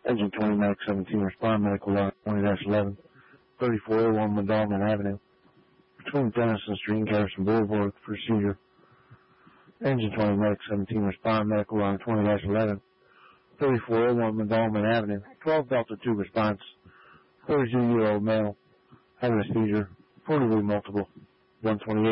Engine 20, Medic 17, respond medical line 20-11, 3401 Mandalman Avenue, between Denison Street and Garrison Boulevard, procedure. Engine 20, Medic 17, respond medical line 20-11, 3401 Mandalman Avenue, 12 Delta 2 response, 32-year-old male, having a seizure, reportedly multiple, 128.